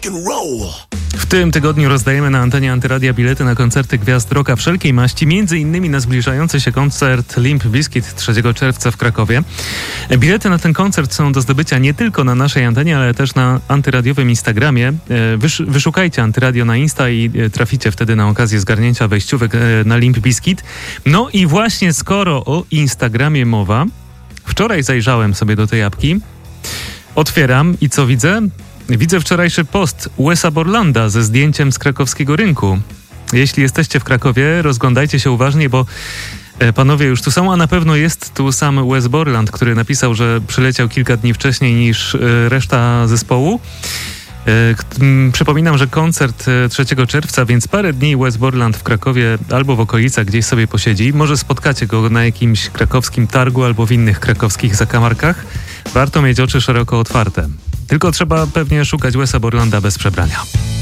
W tym tygodniu rozdajemy na antenie Antyradia bilety na koncerty gwiazd rocka wszelkiej maści, m.in. na zbliżający się koncert Limp Bizkit 3 czerwca w Krakowie. Bilety na ten koncert są do zdobycia nie tylko na naszej antenie, ale też na antyradiowym Instagramie. Wyszukajcie Antyradio na Insta i traficie wtedy na okazję zgarnięcia wejściówek na Limp Bizkit. No i właśnie skoro o Instagramie mowa, wczoraj zajrzałem sobie do tej apki, otwieram i co widzę? Widzę wczorajszy post Wesa Borlanda ze zdjęciem z krakowskiego rynku. Jeśli jesteście w Krakowie, rozglądajcie się uważnie, bo panowie już tu są, a na pewno jest tu sam Wes Borland, który napisał, że przyleciał kilka dni wcześniej niż reszta zespołu. Przypominam, że koncert 3 czerwca, więc parę dni Wes Borland w Krakowie albo w okolicach gdzieś sobie posiedzi. Może spotkacie go na jakimś krakowskim targu albo w innych krakowskich zakamarkach. Warto mieć oczy szeroko otwarte. Tylko trzeba pewnie szukać Wesa Borlanda bez przebrania.